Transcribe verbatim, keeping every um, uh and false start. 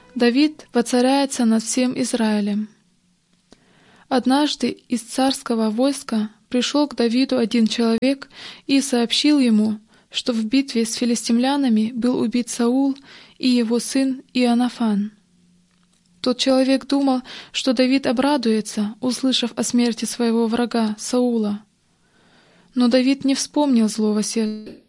Давид воцаряется над всем Израилем. Однажды из царского войска пришел к Давиду один человек и сообщил ему, что в битве с филистимлянами был убит Саул и его сын Иоаннафан. Тот человек думал, что Давид обрадуется, услышав о смерти своего врага Саула. Но Давид не вспомнил злого сердца